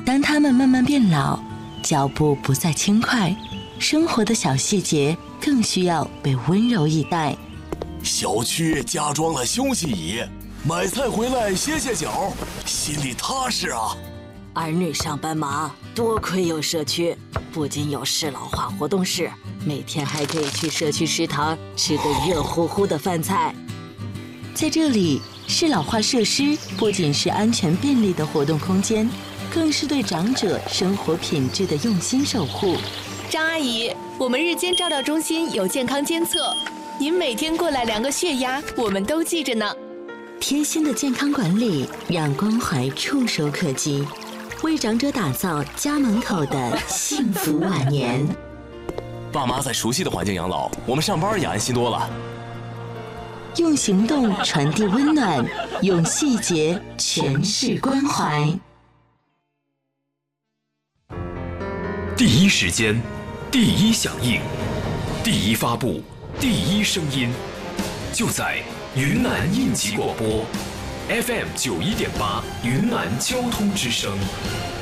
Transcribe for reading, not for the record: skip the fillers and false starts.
当他们慢慢变老，脚步不再轻快，生活的小细节更需要被温柔以待。 小区加装了休息椅，买菜回来歇歇脚，心里踏实啊。 儿女上班忙，多亏有社区，不仅有适老化活动室，每天还可以去社区食堂吃个热乎乎的饭菜。 在这里，适老化设施不仅是安全便利的活动空间，更是对长者生活品质的用心守护。 张阿姨，我们日间照料中心有健康监测，您每天过来量个血压，我们都记着呢。 贴心的健康管理，让关怀触手可及，为长者打造家门口的幸福晚年。 爸妈在熟悉的环境养老，我们上班也安心多了。 用行动传递温暖，用细节诠释关怀。 第一时间，第一响应，第一发布，第一声音，就在云南应急广播 FM 91.8云南交通之声。